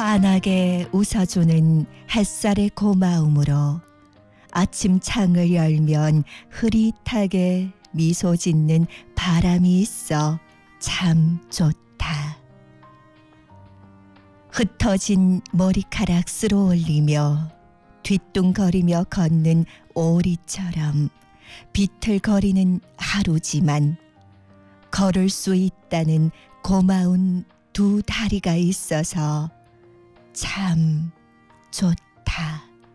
환하게 웃어주는 햇살의 고마움으로 아침 창을 열면 흐릿하게 미소 짓는 바람이 있어 참 좋다. 흩어진 머리카락 쓸어 올리며 뒤뚱거리며 걷는 오리처럼 비틀거리는 하루지만 걸을 수 있다는 고마운 두 다리가 있어서 참 좋다.